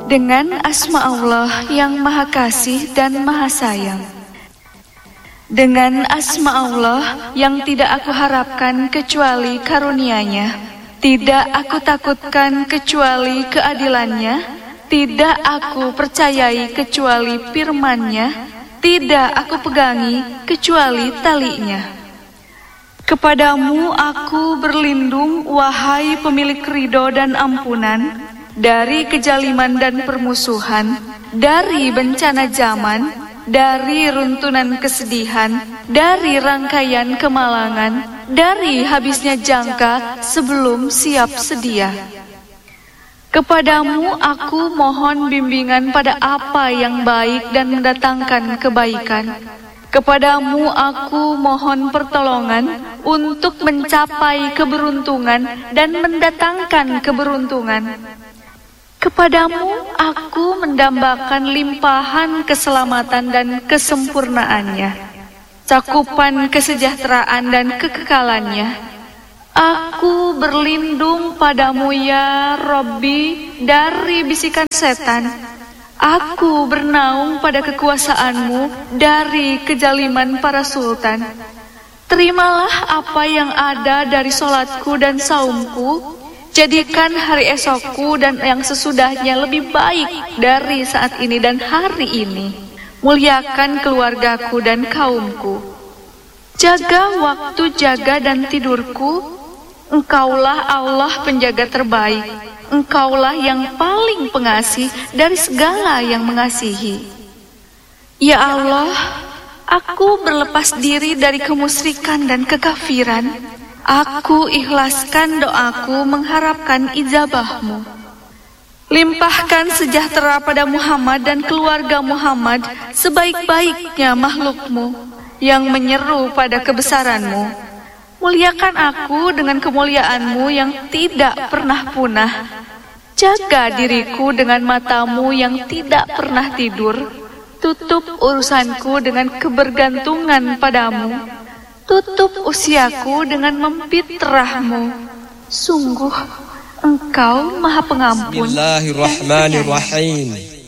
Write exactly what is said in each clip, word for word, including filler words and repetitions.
Dengan asma Allah yang Maha Kasih dan Maha Sayang. Dengan asma Allah yang tidak aku harapkan kecuali karunia-Nya, tidak aku takutkan kecuali keadilan-Nya, tidak aku percayai kecuali firman-Nya, tidak aku pegangi kecuali tali-Nya. Kepadamu aku berlindung, wahai pemilik ridho dan ampunan, dari kejaliman dan permusuhan, dari bencana zaman, dari runtunan kesedihan, dari rangkaian kemalangan, dari habisnya jangka sebelum siap sedia. Kepadamu aku mohon bimbingan pada apa yang baik dan mendatangkan kebaikan. Kepadamu aku mohon pertolongan untuk mencapai keberuntungan dan mendatangkan keberuntungan. Kepadamu aku mendambakan limpahan keselamatan dan kesempurnaannya, cakupan kesejahteraan dan kekekalannya. Aku berlindung padamu ya Rabbi dari bisikan setan. Aku bernaung pada kekuasaanmu dari kejaliman para sultan. Terimalah apa yang ada dari solatku dan saumku. Jadikan hari esokku dan yang sesudahnya lebih baik dari saat ini dan hari ini. Muliakan keluargaku dan kaumku. Jaga waktu jaga dan tidurku. Engkaulah Allah penjaga terbaik. Engkaulah yang paling pengasih dari segala yang mengasihi. Ya Allah, aku berlepas diri dari kemusyrikan dan kekafiran. Aku ikhlaskan doaku mengharapkan ijabah-Mu. Limpahkan sejahtera pada Muhammad dan keluarga Muhammad sebaik-baiknya makhluk-Mu yang menyeru pada kebesaran-Mu. Muliakan aku dengan kemuliaan-Mu yang tidak pernah punah. Jaga diriku dengan mata-Mu yang tidak pernah tidur. Tutup urusanku dengan kebergantungan pada-Mu. Tutup usiaku dengan memfitrah-Mu. Sungguh Engkau Maha Pengampun. Bismillahirrahmanirrahim.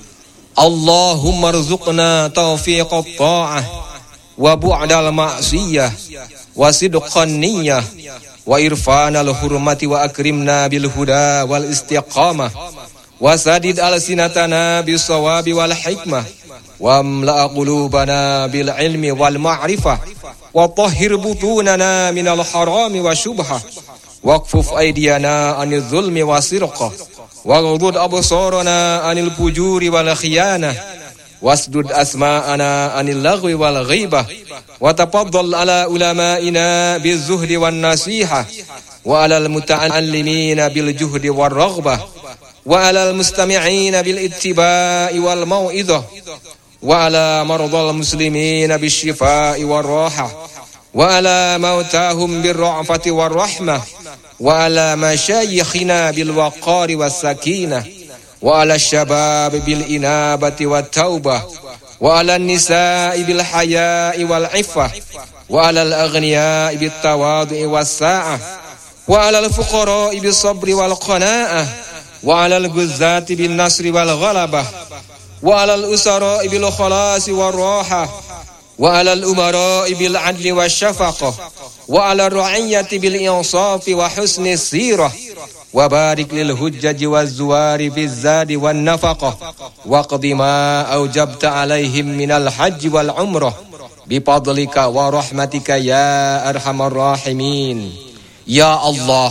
Allahumma rzuqna taufiqat ta'ah wa bu'dal ma'siyah wa sidqan niyyah wa irfanal hurmati wa akrimna bil huda wal istiqamah wa sadid alsinatana bis sawabi wal hikmah wa amla qulubana bil ilmi wal ma'rifah wa tahhir butunana minal harami wa syubhah waqfuf aydiyana anil zulmi wa sirqah wa ghudud absarana anil fujuri wal khiyanah wasdud asma'ana anil lagwi wal ghibah wa tafaddal ala ulama'ina biz zuhdi wan nasihah wa alal muta'allimina bil juhdi war raghbah wa alal mustami'ina bil ittiba'i wal mau'izah wa ala mardal muslimina bis shifa'i war rahah wa ala mautahum bir ra'fati war rahmah wa ala masyayikhina bil waqari was sakinah wa ala syabab bil inabati wat taubah wa ala nisa'i bil haya'i wal iffah wa ala al aghniya'i bit tawadhu'i was sa'ah wa ala al fuqara'i bis sabri wal qana'ah wa ala al guzzati bin nasri wal ghalabah wa ala al usara'i bil khalasi war rahah wa ala al umara'i bil adli wash shafaqah wa ala ar-ra'iyyati bil insafi wa husni sirah wa barik lil hujjaji waz zuwari biz zadi wan nafaqah wa qdi ma aujabta alaihim minal hajj wal umrah bi fadlika wa rahmatika ya arhamar rahimin. Ya Allah,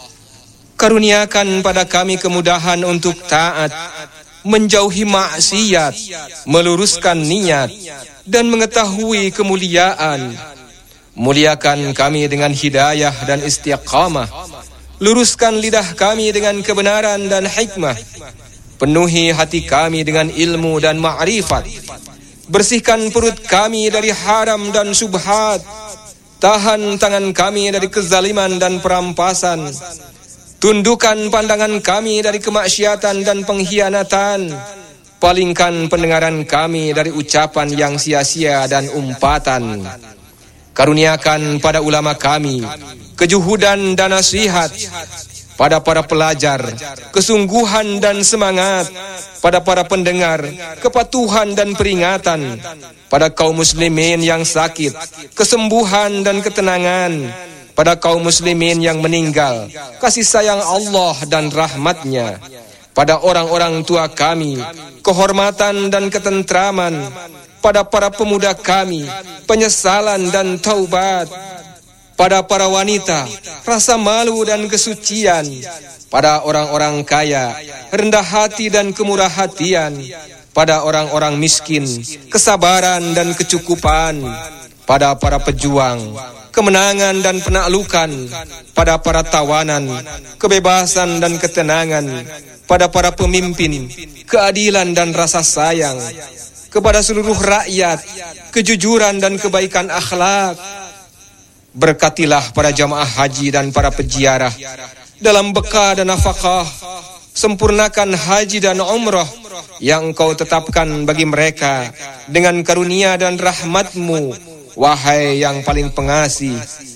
karuniakan pada kami kemudahan untuk taat, menjauhi maksiat, meluruskan niat, dan mengetahui kemuliaan. Muliakan kami dengan hidayah dan istiqamah. Luruskan lidah kami dengan kebenaran dan hikmah. Penuhi hati kami dengan ilmu dan ma'rifat. Bersihkan perut kami dari haram dan syubhat. Tahan tangan kami dari kezaliman dan perampasan. Tundukkan pandangan kami dari kemaksiatan dan pengkhianatan. Palingkan pendengaran kami dari ucapan yang sia-sia dan umpatan. Karuniakan pada ulama kami kejuhudan dan nasihat. pada para pelajar, kesungguhan dan semangat, pada para pendengar, kepatuhan dan peringatan, pada kaum muslimin yang sakit, kesembuhan dan ketenangan, pada kaum muslimin yang meninggal, kasih sayang Allah dan rahmatnya, pada orang-orang tua kami, kehormatan dan ketentraman, pada para pemuda kami, penyesalan dan taubat, pada para wanita, rasa malu dan kesucian, pada orang-orang kaya, rendah hati dan kemurah hatian, pada orang-orang miskin, kesabaran dan kecukupan, pada para pejuang, kemenangan dan penaklukan, pada para tawanan, kebebasan dan ketenangan, pada para pemimpin, keadilan dan rasa sayang, kepada seluruh rakyat, kejujuran dan kebaikan akhlak. Berkatilah para jamaah haji dan para peziarah dalam bekah dan nafkah. Sempurnakan haji dan umrah yang Engkau tetapkan bagi mereka dengan karunia dan rahmat-Mu, wahai yang paling pengasih,